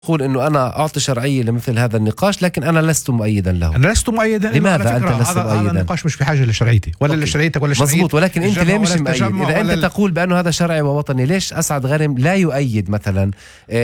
يقول إنه أنا أعطي شرعية لمثل هذا النقاش، لكن أنا لست مؤيدا له. أنا لست مؤيدا. لماذا أنت لست مؤيدا؟ هذا النقاش مش في حاجة لشرعيتي ولا لشرعيتك ولا شرعيتي. مزبوط، ولكن أنت ليه مش مؤيد؟ إذا أنت تقول بأنه هذا شرعي ووطني، ليش أسعد غرم لا يؤيد مثلا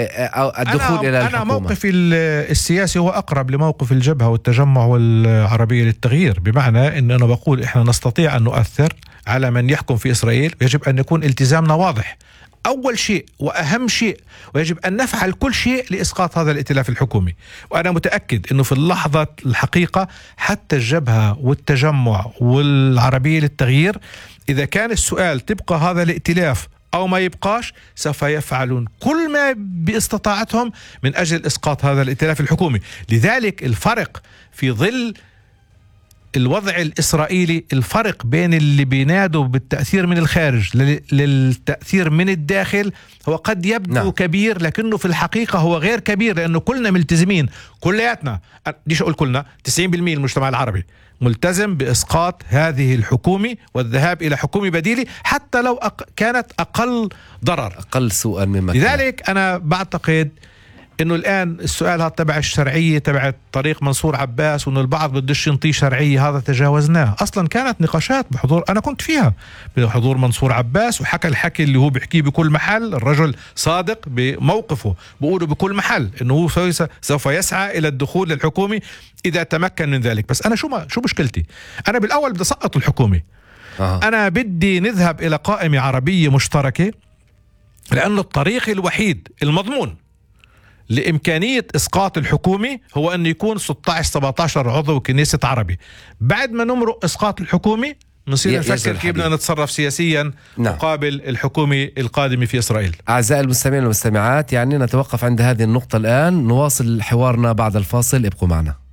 الدخول إلى الحكومة؟ أنا موقفي السياسي هو أقرب لموقف الجبهة والتجمع والعربية للتغيير، بمعنى أن أنا بقول إحنا نستطيع أن نؤثر على من يحكم في إسرائيل، ويجب أن يكون التزامنا واضح أول شيء وأهم شيء، ويجب أن نفعل كل شيء لإسقاط هذا الائتلاف الحكومي. وأنا متأكد أنه في اللحظة الحقيقة حتى الجبهة والتجمع والعربية للتغيير، إذا كان السؤال تبقى هذا الائتلاف أو ما يبقاش، سوف يفعلون كل ما باستطاعتهم من أجل إسقاط هذا الائتلاف الحكومي. لذلك الفرق في ظل الوضع الإسرائيلي، الفرق بين اللي بينادوا بالتأثير من الخارج للتأثير من الداخل هو قد يبدو كبير، لكنه في الحقيقة هو غير كبير، لأنه كلنا ملتزمين، كلياتنا، ديش أقول كلنا، 90% المجتمع العربي ملتزم بإسقاط هذه الحكومة والذهاب إلى حكومة بديلة، حتى لو كانت أقل ضرر، أقل سوءا مما. لذلك أنا بعتقد انه الان السؤال هذا تبع الشرعيه تبع طريق منصور عباس، وانه البعض بدش ينطيه شرعيه، هذا تجاوزناه. اصلا كانت نقاشات بحضور، انا كنت فيها بحضور منصور عباس، وحكى الحكي اللي هو بيحكيه بكل محل. الرجل صادق بموقفه، بقوله بكل محل انه هو سوف يسعى الى الدخول للحكومه اذا تمكن من ذلك. بس انا شو مشكلتي؟ انا بالاول بدي اسقط الحكومه. انا بدي نذهب الى قائمه عربيه مشتركه، لانه الطريق الوحيد المضمون لإمكانية إسقاط الحكومة هو أن يكون 16-17 عضو كنيسة عربي. بعد ما نمرق إسقاط الحكومة نصير نفكر كيف بدنا نتصرف سياسيا مقابل الحكومة القادمة في إسرائيل. أعزائي المستمعين والمستمعات، يعني نتوقف عند هذه النقطة الآن، نواصل حوارنا بعد الفاصل، ابقوا معنا.